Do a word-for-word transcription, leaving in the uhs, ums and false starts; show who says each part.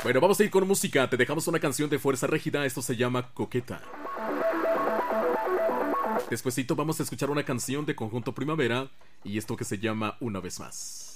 Speaker 1: Bueno, vamos a ir con música. Te dejamos una canción de Fuerza Régida. Esto se llama Coqueta. Despuesito vamos a escuchar una canción de Conjunto Primavera y esto que se llama Una vez más.